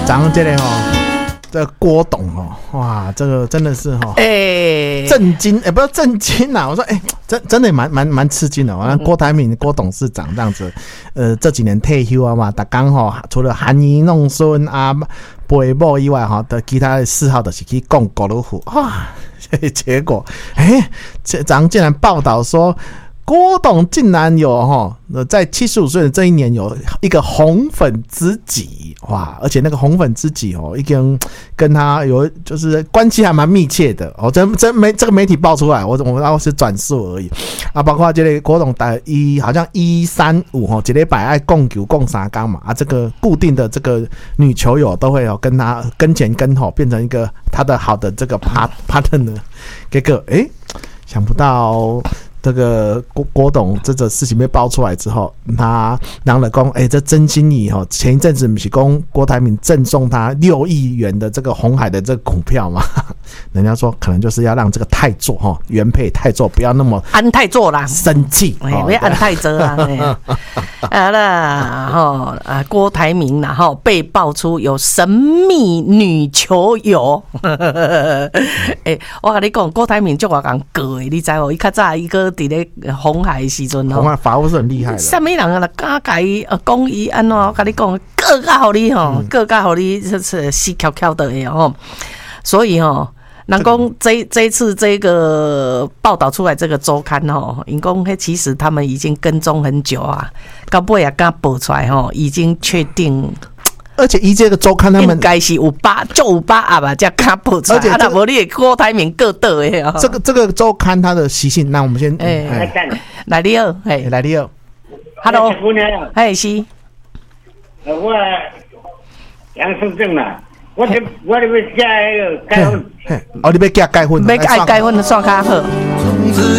咱们这里这郭董哇，这个真的是震惊不是震惊啊！我说真的蛮吃惊的。郭台铭郭董事长这样子，这几年退休啊嘛，他刚好除了含饴弄孙啊、陪某以外的其他的嗜好就是去讲高尔夫哇，结果咱竟然报道说。郭董竟然有在75岁的这一年有一个红粉知己哇，而且那个红粉知己已经跟他有就是关系还蛮密切的这个媒体爆出来，我是转述而已啊。包括这个郭董好像135这礼拜爱供球供3天嘛这个固定的这个女球友都会跟他跟前跟后变成一个他的好的这个 partner， 结果想不到。这个郭董这个事情被爆出来之后，他让了说，这真心意前一阵子不是说郭台铭赠送他6亿元的这个鸿海的这个股票嘛？人家说可能就是要让这个太座原配太座不要那么安太座啦， 生气， 不要安太座啊！郭台铭然后被爆出有神秘女球友，我跟你讲，郭台铭就我讲过的，你知无？伊较早一个。伫咧红海的时阵红海法务是很厉害的。 什么人啊？敢甲伊讲伊安怎？甲你讲，各甲互你各甲互你就是死翘翘的所以人讲这次这个报道出来这个周刊因讲其实他们已经跟踪很久啊，到尾也敢报出来已经确定。 而且以这个周刊他们应该是有把握吧，才敢报出来。而且他无你郭台铭各倒的这个周刊它的习性，那我们先来你好， 来你好 ，Hello， 是， 我杨胜正啦，我要加那个结婚， 你要加结婚， 要爱结婚算较好。